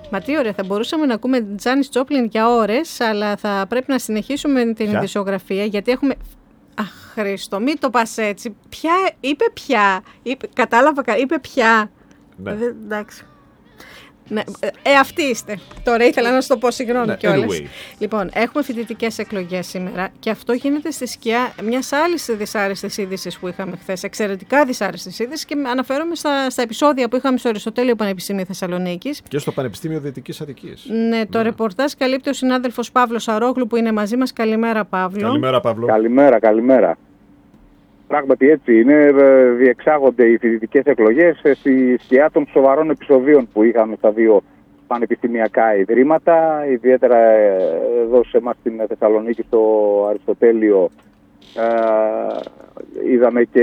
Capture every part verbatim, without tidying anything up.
Μα τι ωραία, θα μπορούσαμε να ακούμε Τζάνις Τζόπλιν για ώρες, αλλά θα πρέπει να συνεχίσουμε την ειδησιογραφία, γιατί έχουμε... Αχ, Χρήστο, μην το πας έτσι. Ποια, είπε πια, είπε, κατάλαβα, είπε πια. Ναι. Ε, εντάξει. Ναι, ε, αυτοί είστε. Τώρα ήθελα να σου το πω, συγγνώμη ναι, κιόλας. Anyway. Λοιπόν, έχουμε φοιτητικές εκλογές σήμερα και αυτό γίνεται στη σκιά μιας άλλης δυσάρεστης είδησης που είχαμε χθες. Εξαιρετικά δυσάρεστης είδησης και αναφέρομαι στα, στα επεισόδια που είχαμε στο Αριστοτέλειο Πανεπιστήμιο Θεσσαλονίκης. Και στο Πανεπιστήμιο Δυτικής Αττικής. Ναι, το ναι. ρεπορτάζ καλύπτει ο συνάδελφος Παύλος Αρόγλου που είναι μαζί μας. Καλημέρα, Παύλο. Καλημέρα, Παύλο. Καλημέρα, καλημέρα. Πράγματι έτσι είναι, διεξάγονται οι φοιτητικές εκλογές στη σκιά των σοβαρών επεισοδίων που είχαμε στα δύο πανεπιστημιακά ιδρύματα, ιδιαίτερα εδώ σε εμάς στην Θεσσαλονίκη στο Αριστοτέλειο. Ε, είδαμε και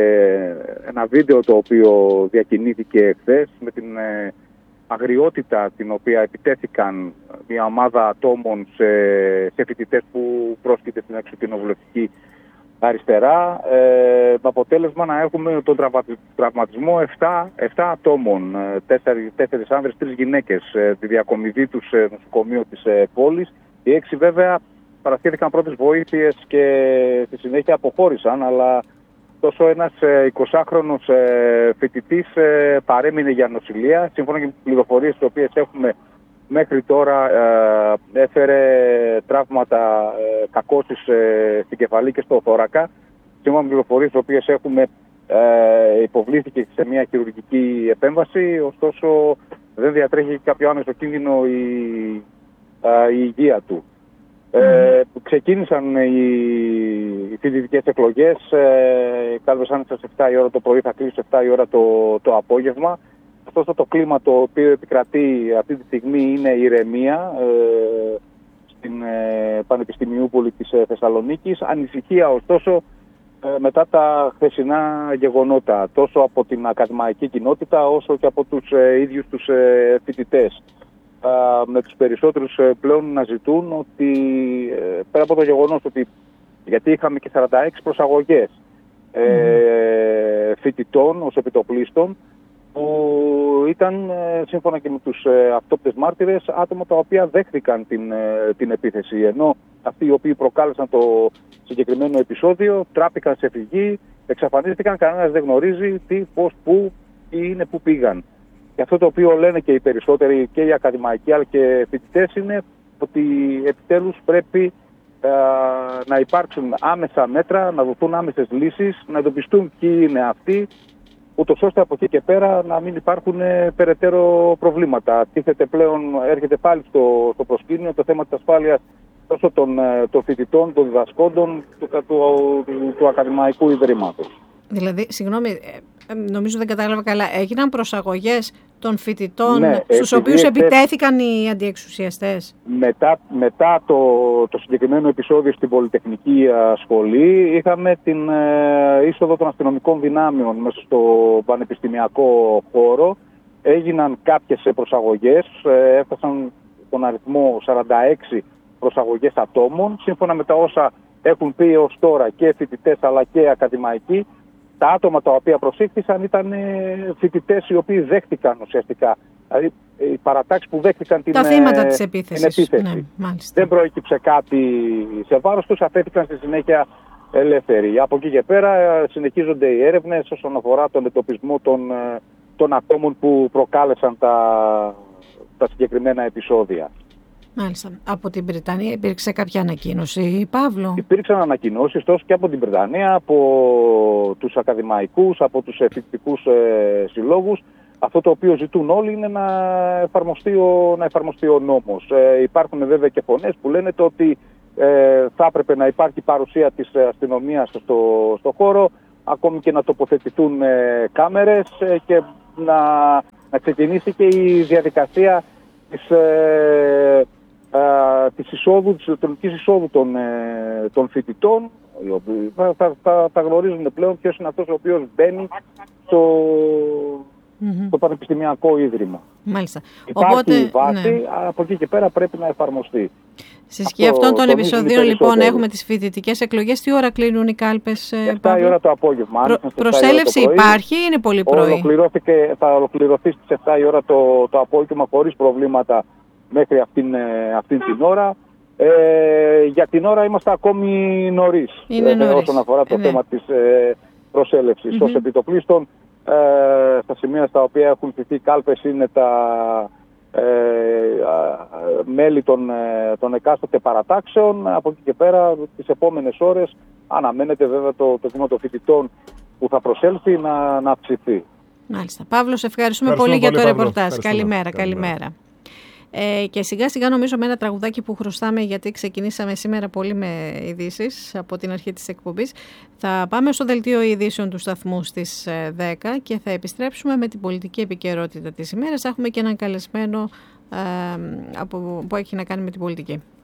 ένα βίντεο το οποίο διακινήθηκε χθες με την ε, αγριότητα την οποία επιτέθηκαν μια ομάδα ατόμων σε, σε φοιτητές που πρόσκειται στην εξωκοινοβουλευτική αριστερά, ε, με αποτέλεσμα να έχουμε τον τραυματισμό επτά ατόμων, τέσσερις άνδρες, τρεις γυναίκες, ε, τη διακομιδή τους σε νοσοκομείο της ε, πόλης. Οι έξι βέβαια παρασχέθηκαν πρώτες βοήθειες και στη συνέχεια αποχώρησαν, αλλά τόσο ένας ε, εικοσάχρονος ε, φοιτητής ε, παρέμεινε για νοσηλεία. Σύμφωνα με τις πληροφορίες τις οποίες έχουμε μέχρι τώρα, ε, έφερε τραύματα ε, κακώσεις ε, στην κεφαλή και στο θώρακα. Σύμφωνα με πληροφορίες τις οποίες έχουμε, ε, υποβλήθηκε σε μια χειρουργική επέμβαση, ωστόσο δεν διατρέχει κάποιο άμεσο κίνδυνο η, ε, η υγεία του. Ε, ξεκίνησαν οι, οι φοιτητικές εκλογές, ε, κάλβεσαν στις επτά η ώρα το πρωί, θα κλείσει στις επτά η ώρα το, το απόγευμα. Ωστόσο το κλίμα το οποίο επικρατεί αυτή τη στιγμή είναι ηρεμία ε, στην ε, Πανεπιστημιούπολη της ε, Θεσσαλονίκης. Ανησυχία ωστόσο ε, μετά τα χθεσινά γεγονότα, τόσο από την ακαδημαϊκή κοινότητα όσο και από τους ε, ίδιους τους ε, φοιτητές. Ε, με τους περισσότερους ε, πλέον να ζητούν ότι ε, πέρα από το γεγονός ότι, γιατί είχαμε και σαράντα έξι προσαγωγές ε, mm. φοιτητών ως επιτοπλίστων, που ήταν, σύμφωνα και με τους ε, αυτόπτες μάρτυρες, άτομα τα οποία δέχθηκαν την, ε, την επίθεση. Ενώ αυτοί οι οποίοι προκάλεσαν το συγκεκριμένο επεισόδιο τράπηκαν σε φυγή, εξαφανίστηκαν, κανένας δεν γνωρίζει τι, πώς, πού, τι είναι, πού πήγαν. Και αυτό το οποίο λένε και οι περισσότεροι, και οι ακαδημαϊκοί αλλά και φοιτητές, είναι ότι επιτέλους πρέπει ε, να υπάρξουν άμεσα μέτρα, να δοθούν άμεσες λύσεις, να εντοπιστούν ποιοι είναι αυτοί, ούτως ώστε από εκεί και πέρα να μην υπάρχουν ε, περαιτέρω προβλήματα. Τίθεται πλέον, έρχεται πάλι στο, στο προσκήνιο το θέμα της ασφάλειας τόσο των, των φοιτητών, των διδασκόντων του, του, του, του ακαδημαϊκού ιδρύματος. Δηλαδή, συγγνώμη, νομίζω δεν κατάλαβα καλά, έγιναν προσαγωγές των φοιτητών, ναι, στους οποίους εχθές, επιτέθηκαν οι αντιεξουσιαστές. Μετά, μετά το, το συγκεκριμένο επεισόδιο στην Πολυτεχνική Σχολή είχαμε την ε, είσοδο των αστυνομικών δυνάμεων μέσα στο πανεπιστημιακό χώρο. Έγιναν κάποιες προσαγωγές, ε, έφτασαν τον αριθμό σαράντα έξι προσαγωγές ατόμων. Σύμφωνα με τα όσα έχουν πει ως τώρα και φοιτητές αλλά και ακαδημαϊκοί, τα άτομα τα οποία προσήχθησαν ήταν φοιτητές οι οποίοι δέχτηκαν ουσιαστικά. Δηλαδή οι παρατάξεις που δέχτηκαν την, τα θύματα της επίθεσης. Την επίθεση. Ναι, δεν προέκυψε κάτι σε βάρος τους, αφέθηκαν στη συνέχεια ελεύθεροι. Από εκεί και πέρα συνεχίζονται οι έρευνες όσον αφορά τον εντοπισμό των, των ατόμων που προκάλεσαν τα, τα συγκεκριμένα επεισόδια. Μάλιστα. Από την Βρετανία υπήρξε κάποια ανακοίνωση, Παύλο? Υπήρξαν ανακοινώσεις τόσο και από την Βρετανία, από τους ακαδημαϊκούς, από τους φοιτητικούς ε, συλλόγους. Αυτό το οποίο ζητούν όλοι είναι να εφαρμοστεί ο, να εφαρμοστεί ο νόμος. Ε, υπάρχουν βέβαια και φωνές που λένε το ότι ε, θα έπρεπε να υπάρχει παρουσία της αστυνομίας στο, στο χώρο, ακόμη και να τοποθετηθούν ε, κάμερες ε, και να, να ξεκινήσει και η διαδικασία της, ε, ε, της εισόδου, της ηλεκτρονικής εισόδου των, ε, των φοιτητών. Οι οποίοι θα, θα, θα, θα γνωρίζουν πλέον ποιος είναι αυτός ο οποίος μπαίνει στο, mm-hmm. στο Πανεπιστημιακό Ίδρυμα. Μάλιστα. Υπάρχει Οπότε, η βάση, ναι. από εκεί και πέρα πρέπει να εφαρμοστεί. Στη σκιά αυτών των επεισοδίων, λοιπόν, έχουμε τις φοιτητικές εκλογές. Τι ώρα κλείνουν οι κάλπες, επτά η ώρα το απόγευμα. Προ, προσέλευση το υπάρχει ή είναι πολύ πρωί? Ολοκληρώθηκε, θα ολοκληρωθεί στις επτά η ώρα το, το απόγευμα χωρίς προβλήματα μέχρι αυτήν, αυτήν την ώρα. Ε, για την ώρα είμαστε ακόμη νωρίς, είναι νωρίς. Ε, όσον αφορά το ε, θέμα ναι. της ε, προσέλευσης. Mm-hmm. Ως επιτοπλίστων, ε, στα σημεία στα οποία έχουν στηθεί κάλπες είναι τα ε, ε, μέλη των, ε, των εκάστοτε παρατάξεων. Από εκεί και πέρα, τις επόμενες ώρες, αναμένεται βέβαια το, το κύμα των φοιτητών που θα προσέλθει να, να αυξηθεί. Μάλιστα. Παύλος, ευχαριστούμε, ευχαριστούμε πολύ, πολύ για το Παύλο. ρεπορτάζ. Καλημέρα, καλημέρα. καλημέρα. Ε, και σιγά σιγά νομίζω με ένα τραγουδάκι που χρωστάμε, γιατί ξεκινήσαμε σήμερα πολύ με ειδήσεις από την αρχή της εκπομπής, θα πάμε στο δελτίο ειδήσεων του σταθμού στις δέκα και θα επιστρέψουμε με την πολιτική επικαιρότητα της ημέρας. Θα έχουμε και έναν καλεσμένο ε, από, που έχει να κάνει με την πολιτική.